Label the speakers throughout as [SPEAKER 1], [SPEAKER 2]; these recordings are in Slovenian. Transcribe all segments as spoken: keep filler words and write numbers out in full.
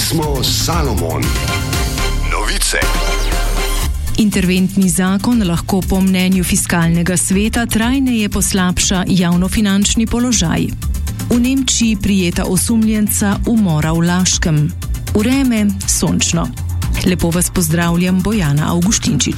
[SPEAKER 1] smo Salomon. Novice.
[SPEAKER 2] Interventni zakon lahko po mnenju fiskalnega sveta trajneje poslabša javnofinančni položaj. V Nemčiji prijeta osumljenca umora v Laškem. Vreme sončno. Lepo vas pozdravljam, Bojana Avguštinčič.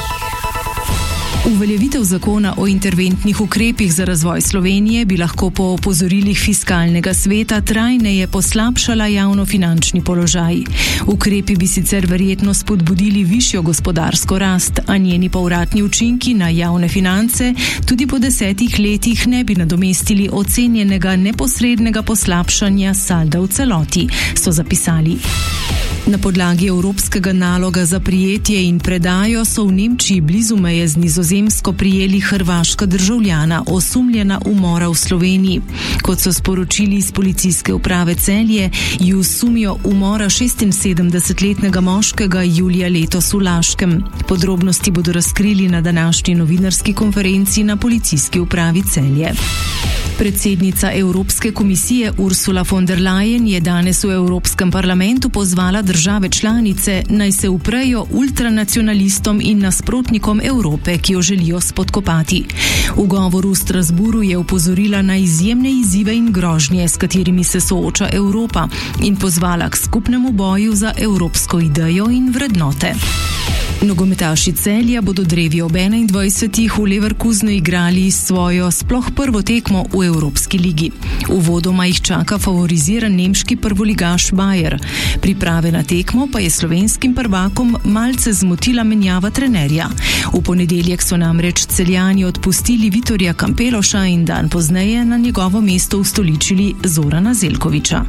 [SPEAKER 2] Uveljavitev zakona o interventnih ukrepih za razvoj Slovenije bi lahko po opozorilih fiskalnega sveta trajneje poslabšala javnofinančni položaj. Ukrepi bi sicer verjetno spodbudili višjo gospodarsko rast, a njeni povratni učinki na javne finance tudi po desetih letih ne bi nadomestili ocenjenega neposrednega poslabšanja salda v celoti, so zapisali. Na podlagi evropskega naloga za prijetje in predajo so v Nemčiji blizu meje z Nizozemsko prijeli hrvaška državljana, osumljena umora v Sloveniji. Kot so sporočili iz policijske uprave Celje, ju sumijo umora šestinsedemdesetletnega moškega julija letos v Laškem. Podrobnosti bodo razkrili na današnji novinarski konferenci na policijski upravi Celje. Predsednica Evropske komisije Ursula von der Leyen je danes v Evropskem parlamentu pozvala države članice, naj se uprejo ultranacionalistom in nasprotnikom Evrope, ki jo želijo spodkopati. V govoru v Strasburu je opozorila na izjemne izzive in grožnje, s katerimi se sooča Evropa, in pozvala k skupnemu boju za evropsko idejo in vrednote. Nogometaši Celja bodo drevi ob enaindvajsetih v Leverkusenu igrali svojo sploh prvo tekmo v Evropski ligi. Uvodoma jih čaka favoriziran nemški prvoligaš Bayer. Priprave na tekmo pa je slovenskim prvakom malce zmotila menjava trenerja. V ponedeljek so namreč Celjani odpustili Vitorja Kampeloša in dan pozneje na njegovo mesto ustoličili Zorana Zeljkovića.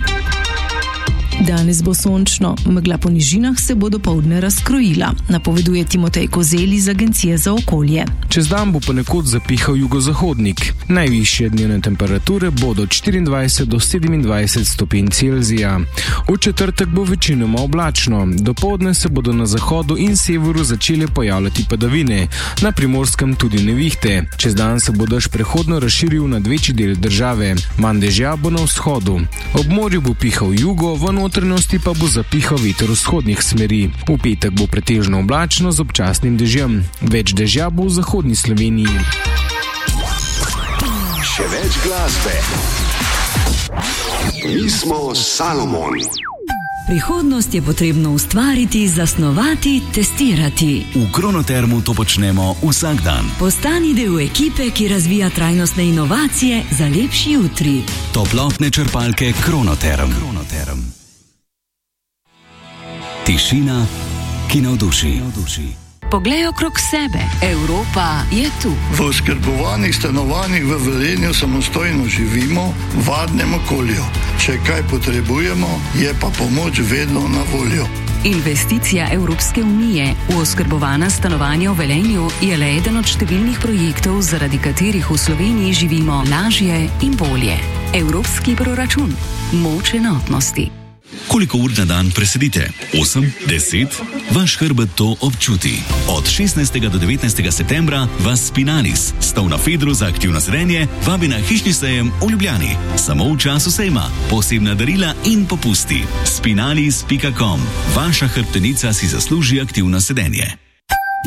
[SPEAKER 2] Danes bo sončno, megla po nižinah se bo dopoldne razkrojila, napoveduje Timotej Kozel iz Agencije za okolje.
[SPEAKER 3] Čez dan bo ponekod zapihal jugozahodnik. Najvišje dnevne temperature bodo od štiriindvajset do sedemindvajset stopinj Celzija. V četrtek bo večinoma oblačno. Dopoldne se bodo na zahodu in severu začele pojavljati padavine, na Primorskem tudi nevihte. Čez dan se bo dež prehodno razširil nad večji del države. Manj dežja bo na vzhodu. Ob morju bo pihal jugo, v notranjosti pa bo zapihal veter vzhodnih smeri. V petek bo pretežno oblačno z občasnim dežjem. Več dežja bo v zahodni Sloveniji.
[SPEAKER 1] Še več glasbe. Mi smo Salomon.
[SPEAKER 4] Prihodnost je potrebno ustvariti, zasnovati, testirati.
[SPEAKER 5] V Kronotermu to počnemo vsak dan.
[SPEAKER 4] Postani del ekipe, ki razvija trajnostne inovacije za lepši jutri.
[SPEAKER 5] Toplotne črpalke Kronoterm. Kronoterm. Tišina, ki navduši.
[SPEAKER 4] Poglej okrog sebe. Evropa je tu.
[SPEAKER 6] V oskrbovanih stanovanjih v Velenju samostojno živimo v varnem okolju. Če kaj potrebujemo, je pa pomoč vedno na voljo.
[SPEAKER 4] Investicija Evropske unije v oskrbovana stanovanja v Velenju je le eden od številnih projektov, zaradi katerih v Sloveniji živimo lažje in bolje. Evropski proračun. Moč enotnosti.
[SPEAKER 5] Koliko ur na dan presedite? osem, deset? Vaš hrbet to občuti. Od šestnajstega do devetnajstega septembra vas Spinalis, stol na Fedru za aktivno sedenje, vabi na hišni sejem v Ljubljani. Samo v času sejma, posebna darila in popusti. spinalis pika com. Vaša hrbtenica si zasluži aktivno sedenje.